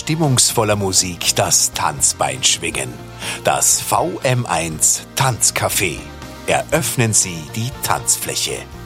stimmungsvoller Musik das Tanzbein schwingen. Das VM1 Tanzcafé. Eröffnen Sie die Tanzfläche.